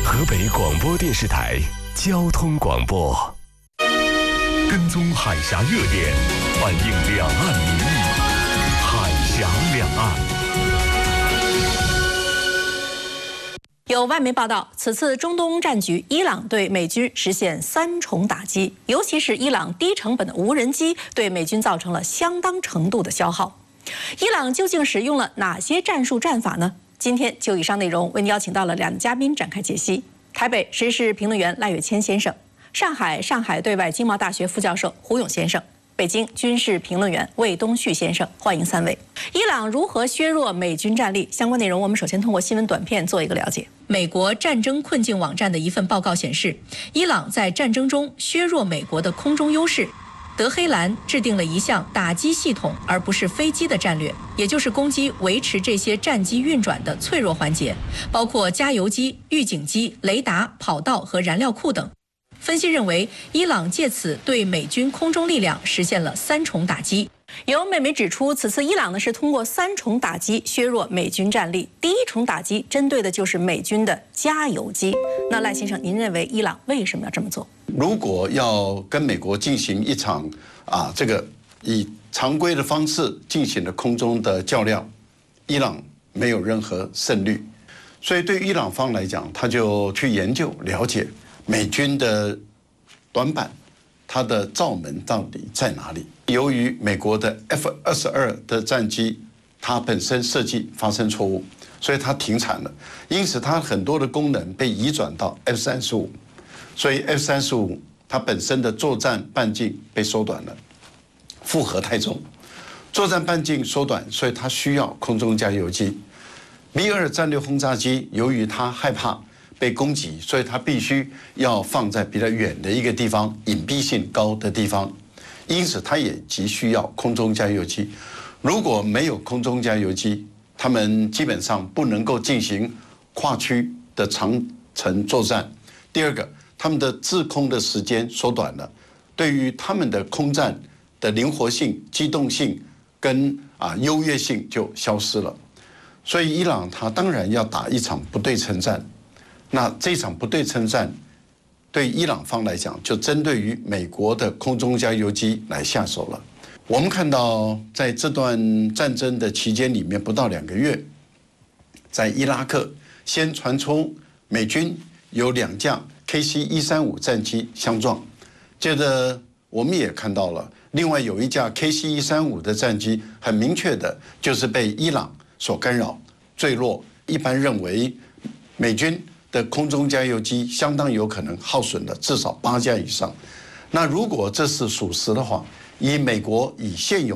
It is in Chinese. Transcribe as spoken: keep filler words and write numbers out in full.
河北广播电视台交通广播，跟踪海峡热点，反映两岸民意，海峡两岸。 有外媒报道，此次中东战局，伊朗对美军实现三重打击，尤其是伊朗低成本的无人机对美军造成了相当程度的消耗。伊朗究竟使用了哪些战术战法呢？今天就以上内容为您邀请到了两位嘉宾展开解析：台北时事评论员赖岳谦先生，上海上海对外经贸大学副教授胡勇先生，北京军事评论员魏东旭先生。欢迎三位。伊朗如何削弱美军战力？相关内容我们首先通过新闻短片做一个了解。美国战争困境网站的一份报告显示，伊朗在战争中削弱美国的空中优势。德黑兰制定了一项打击系统而不是飞机的战略，也就是攻击维持这些战机运转的脆弱环节，包括加油机、预警机、雷达、跑道和燃料库等。分析认为，伊朗借此对美军空中力量实现了三重打击。有美媒指出，此次伊朗呢是通过三重打击削弱美军战力。第一重打击针对的就是美军的加油机。那赖先生，您认为伊朗为什么要这么做？ 如果要跟美国进行一场啊这个以常规的方式进行的空中的较量，伊朗没有任何胜率。所以对伊朗方来讲，他就去研究了解美军的短板，它的罩门到底在哪里？由于美国的 F 二十二的战机，它本身设计发生错误，所以它停产了。因此，它很多的功能被移转到 F 三十五，所以 F 三十五它本身的作战半径被缩短了，负荷太重，作战半径缩短，所以它需要空中加油机。B 二战略轰炸机由于它害怕被攻击，所以它必须要放在比较远的一个地方，隐蔽性高的地方，因此它也急需要空中加油机。如果没有空中加油机，他们基本上不能够进行跨区的长程作战。第二个，他们的制空的时间缩短了，对于他们的空战的灵活性、机动性跟啊优越性就消失了。所以伊朗他当然要打一场不对称战。那这场不对称战对伊朗方来讲，就针对于美国的空中加油机来下手了。我们看到在这段战争的期间里面，不到两个月，在伊拉克先传出美军有两架 K C 一三五战机相撞，接着我们也看到了另外有一架 K C 一三五的战机，很明确的就是被伊朗所干扰坠落。一般认为美军的空中加油机相当有可能耗损了至少八架以上。那如果这是属实的话，以美国以现有